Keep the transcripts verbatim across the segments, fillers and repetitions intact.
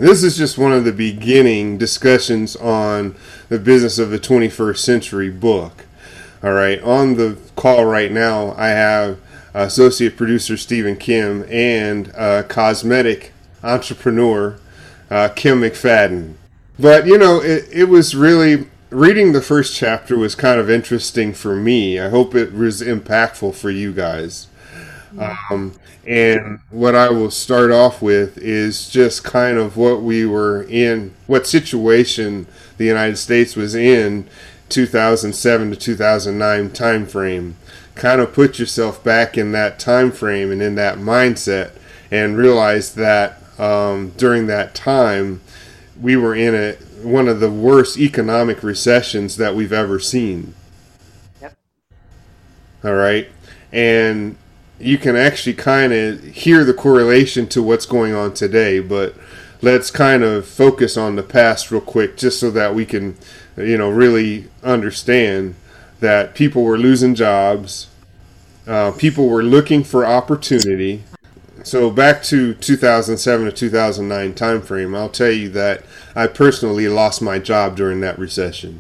This is just one of the beginning discussions on the business of the twenty-first century book. All right. On the call right now, I have associate producer Stephen Kim and uh, cosmetic entrepreneur uh, Kim McFadden. But, you know, it, it was really, reading the first chapter was kind of interesting for me. I hope it was impactful for you guys. Um, and what I will start off with is just kind of what we were in, what situation the United States was in two thousand seven to two thousand nine time frame. Kind of put yourself back in that time frame and in that mindset and realize that um, during that time we were in a one of the worst economic recessions that we've ever seen. Yep. All right. And you can actually kind of hear the correlation to what's going on today, but let's kind of focus on the past real quick just so that we can, you know, really understand that people were losing jobs, uh, people were looking for opportunity. So back to two thousand seven to two thousand nine timeframe, I'll tell you that I personally lost my job during that recession.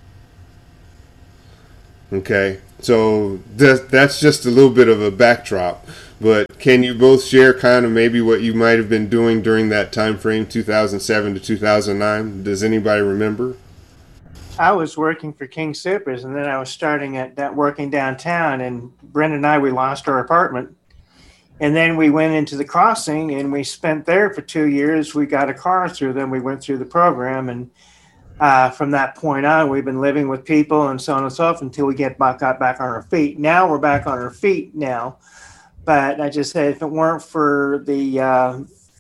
Okay, so that, that's just a little bit of a backdrop. But can you both share kind of maybe what you might have been doing during that time frame, two thousand seven to two thousand nine? Does anybody remember? I was working for King Soopers, and then I was starting at that working downtown, and Brenda and I, we lost our apartment. And then we went into the crossing, and we spent there for two years. We got a car through them. We went through the program, and uh, from that point on, we've been living with people and so on and so forth until we get back, got back on our feet. Now we're back on our feet now. But I just said, if it weren't for the uh,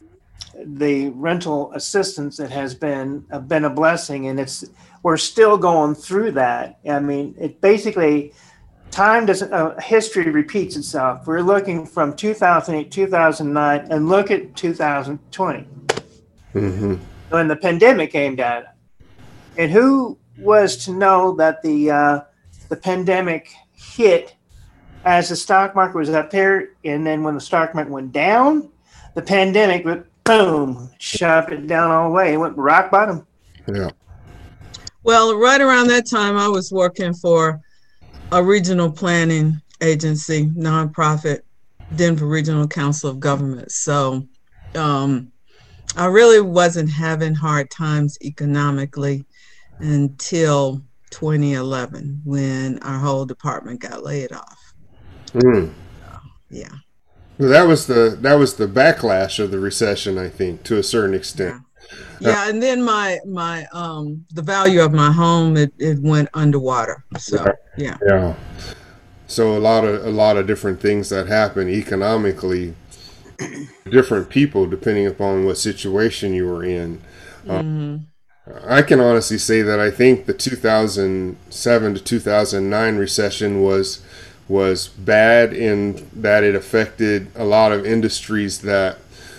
the rental assistance, it has been uh, been a blessing, and it's we're still going through that. I mean, it basically time doesn't uh, history repeats itself. We're looking from two thousand eight, two thousand nine, and look at two thousand twenty Mm-hmm. when the pandemic came down. And who was to know that the uh, the pandemic hit as the stock market was up there, and then when the stock market went down, the pandemic went boom, shoved it down all the way. It went rock bottom. Yeah. Well, right around that time, I was working for a regional planning agency, nonprofit, Denver Regional Council of Governments. So um, I really wasn't having hard times economically until twenty eleven when our whole department got laid off. Mm. So, yeah. Well, that was the that was the backlash of the recession, I think, to a certain extent. Yeah, yeah, and then my my um the value of my home it, it went underwater. So yeah. Yeah. So a lot of a lot of different things that happen economically, different people depending upon what situation you were in. Mm-hmm. Uh, I can honestly say that I think the two thousand seven to two thousand nine recession was was bad in that it affected a lot of industries that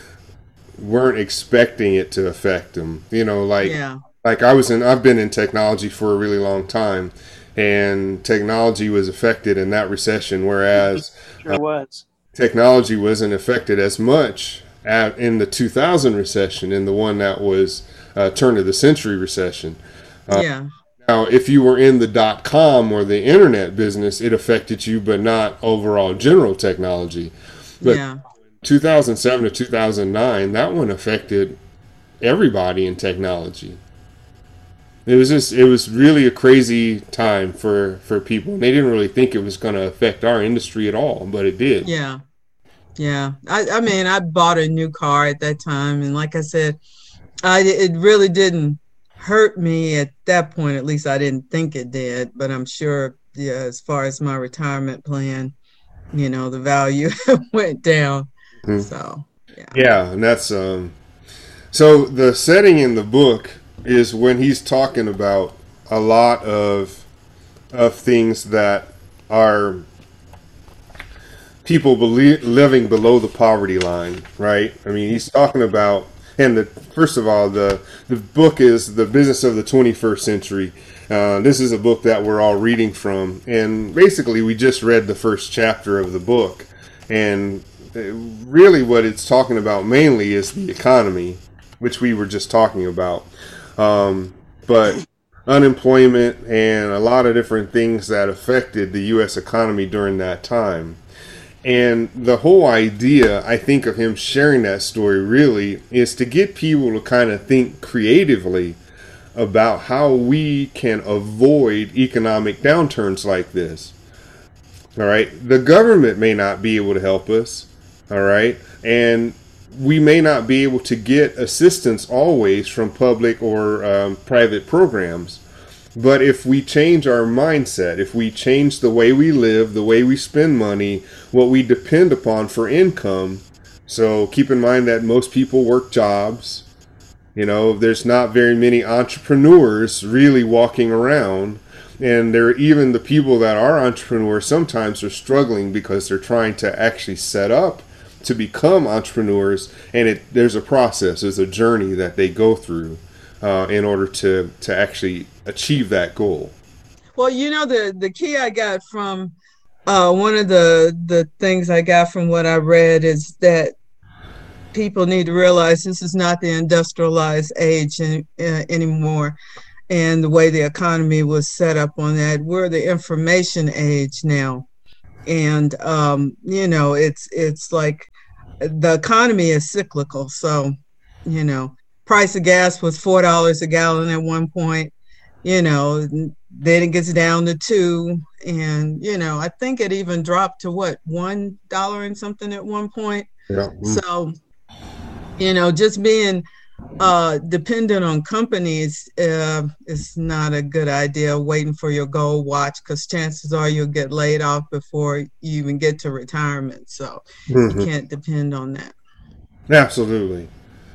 weren't expecting it to affect them. You know, like yeah. like I was in I've been in technology for a really long time, and technology was affected in that recession, whereas Sure was. uh, technology wasn't affected as much at, in the two thousand recession, in the one that was uh, turn of the century recession. Uh, yeah. Now, if you were in the dot-com or the internet business, it affected you, but not overall general technology. But yeah. two thousand seven to two thousand nine, that one affected everybody in technology. It was just, it was really a crazy time for, for people. And they didn't really think it was going to affect our industry at all, but it did. Yeah. Yeah. I, I mean, I bought a new car at that time. And like I said, I, it really didn't hurt me at that point. At least I didn't think it did, but I'm sure, yeah, as far as my retirement plan, you know, the value went down. Mm-hmm. So, yeah. Yeah. And that's, um, so the setting in the book is when he's talking about a lot of, of things that are people believe, living below the poverty line, right? I mean, he's talking about, and the, first of all, the, the book is The Business of the twenty-first Century. Uh, this is a book that we're all reading from. And basically, we just read the first chapter of the book. And really what it's talking about mainly is the economy. which we were just talking about. Um, but unemployment and a lot of different things that affected the U S economy during that time. And the whole idea, I think, of him sharing that story really is to get people to kind of think creatively about how we can avoid economic downturns like this. All right. The government may not be able to help us. All right. And we may not be able to get assistance always from public or um, private programs. But if we change our mindset, if we change the way we live, the way we spend money, what we depend upon for income, so keep in mind that most people work jobs. You know, there's not very many entrepreneurs really walking around. And there, even the people that are entrepreneurs sometimes are struggling because they're trying to actually set up to become entrepreneurs, and it there's a process, there's a journey that they go through uh, in order to to actually achieve that goal. Well, you know, the the key I got from uh, one of the the things I got from what I read is that people need to realize this is not the industrialized age in, uh, anymore, and the way the economy was set up on that. We're the information age now, and um, you know, it's it's like the economy is cyclical. So, you know, price of gas was four dollars a gallon at one point. You know, then it gets down to two, and you know, I think it even dropped to what, one dollar and something at one point. Yeah. So, you know, just being uh, dependent on companies uh, is not a good idea. Waiting for your gold watch, because chances are you'll get laid off before you even get to retirement. So mm-hmm. you can't depend on that. Absolutely.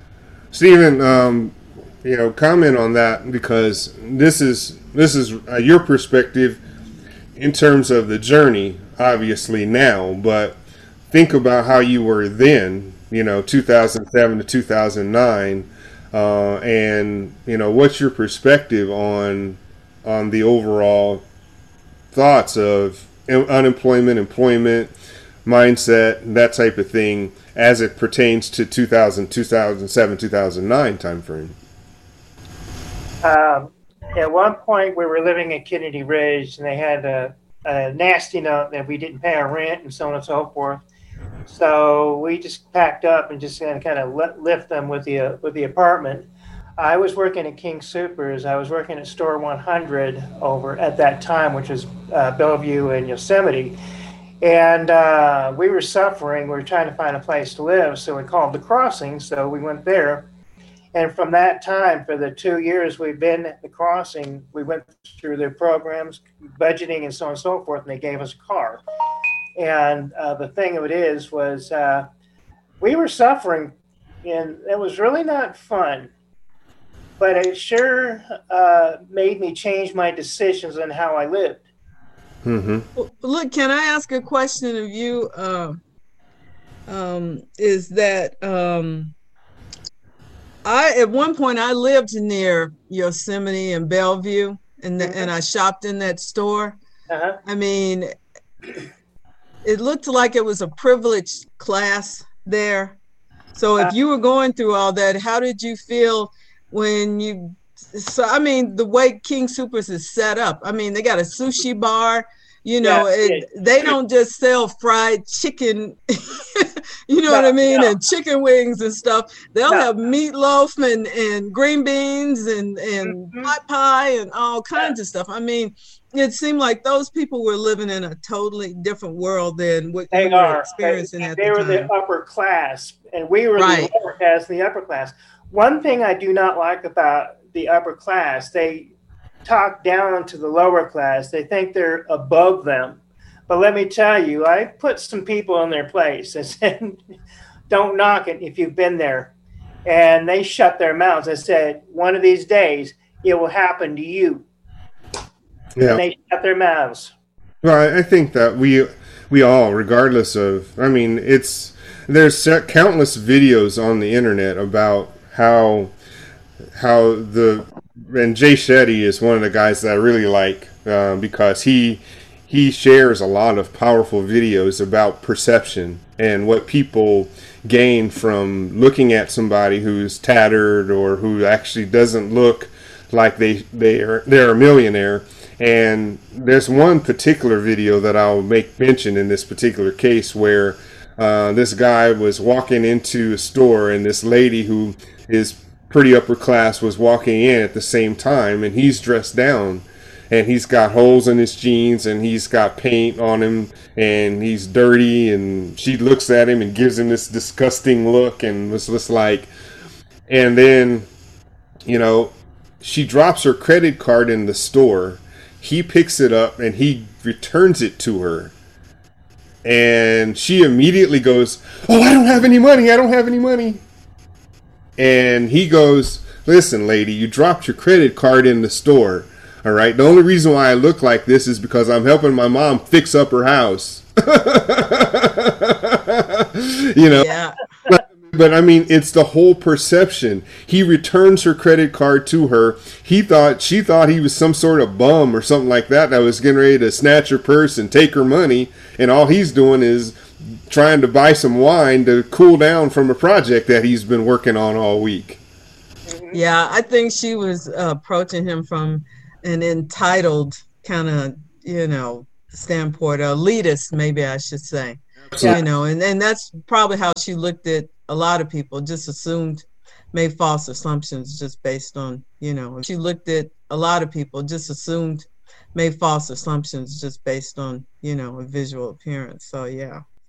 Stephen, um, you know, comment on that, because this is this is uh, your perspective in terms of the journey, obviously now, but think about how you were then, you know, two thousand seven to two thousand nine, uh, and you know, what's your perspective on on the overall thoughts of unemployment, employment, mindset, that type of thing, as it pertains to two thousand, two thousand seven, two thousand nine timeframe? Um, at one point, we were living in Kennedy Ridge, and they had a, a nasty note that we didn't pay our rent and so on and so forth. So we just packed up and just kind of let, lift them with the uh, with the apartment. I was working at King Soopers. I was working at Store one hundred over at that time, which was uh, Bellevue and Yosemite. And uh, we were suffering. We were trying to find a place to live. So we called The Crossing. So we went there. And from that time, for the two years we've been at The Crossing, we went through their programs, budgeting and so on and so forth, and they gave us a car. And uh, the thing of it is, was uh, we were suffering, and it was really not fun. But it sure uh, made me change my decisions on how I lived. Mm-hmm. Well, look, can I ask a question of you? Uh, um, is that um, I at one point I lived near Yosemite and Bellevue, and the, mm-hmm. and I shopped in that store. Uh-huh. I mean, it looked like it was a privileged class there. So if you were going through all that, how did you feel when you, so I mean, the way King Soopers is set up, I mean, they got a sushi bar, you know, yeah, it, it, they don't just sell fried chicken, you know no, what I mean, no. and chicken wings and stuff. They'll no. have meatloaf and, and green beans and, and mm-hmm. pot pie and all kinds yeah. of stuff. I mean, it seemed like those people were living in a totally different world than what they you are. were experiencing and, at they the were time. The upper class, and we were right. the lower class, the upper class. One thing I do not like about the upper class, they talk down to the lower class. They think they're above them. But let me tell you, I put some people in their place. I said, don't knock it if you've been there. And they shut their mouths. I said, one of these days, it will happen to you. Yeah. And they shut their mouths. Well, I think that we we all, regardless of, I mean, it's, there's countless videos on the internet about how how the, and Jay Shetty is one of the guys that I really like uh, because he he shares a lot of powerful videos about perception and what people gain from looking at somebody who's tattered or who actually doesn't look like they they are they're a millionaire. And there's one particular video that I'll make mention in this particular case where uh, this guy was walking into a store, and this lady who is pretty upper class was walking in at the same time, and he's dressed down, and he's got holes in his jeans, and he's got paint on him, and he's dirty, and she looks at him and gives him this disgusting look, and was just like, and then, you know, she drops her credit card in the store. He picks it up and he returns it to her. And she immediately goes, "Oh, I don't have any money. I don't have any money." And he goes, "Listen, lady, you dropped your credit card in the store. All right. The only reason why I look like this is because I'm helping my mom fix up her house." You know? Yeah. But I mean, it's the whole perception. He returns her credit card to her. He thought, she thought he was some sort of bum or something like that that was getting ready to snatch her purse and take her money. And all he's doing is trying to buy some wine to cool down from a project that he's been working on all week. Yeah, I think she was uh, approaching him from an entitled kind of, you know, standpoint, elitist, maybe I should say. Absolutely. You know, and, and that's probably how she looked at a lot of people, just assumed, made false assumptions just based on, you know, she looked at a lot of people, just assumed, made false assumptions just based on, you know, a visual appearance. So, yeah.